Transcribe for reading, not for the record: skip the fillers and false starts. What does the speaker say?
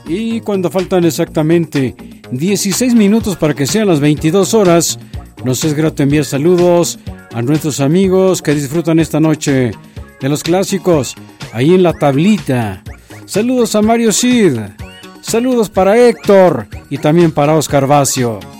Y cuando faltan exactamente 16 minutos para que sean las 22 horas, nos es grato enviar saludos a nuestros amigos que disfrutan esta noche de los clásicos ahí en la tablita. Saludos a Mario Cid, saludos para Héctor y también para Oscar Vacio.